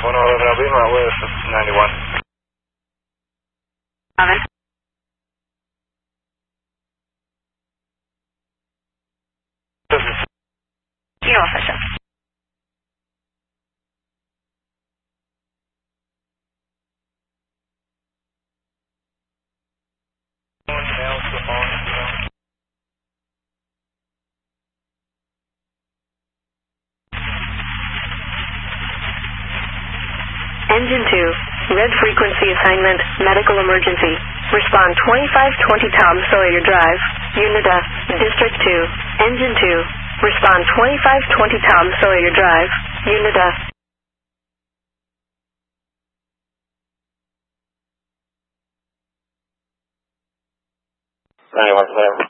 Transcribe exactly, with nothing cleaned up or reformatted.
one oh eleven, I'll be my list, ninety-one. eleven. Kilo official. Engine two, red frequency assignment, medical emergency. Respond twenty-five twenty Tom Sawyer Drive, Unida, District two. Engine two, respond twenty-five twenty Tom Sawyer Drive, Unida. ninety-one,